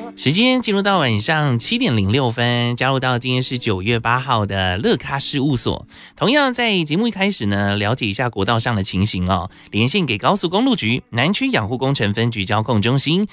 时间进入到晚上7:06，加入到今天是9月8号的乐咖事务所。同样在节目一开始呢，了解一下国道上的情形哦。连线给高速公路局南区养护工程分局交控中心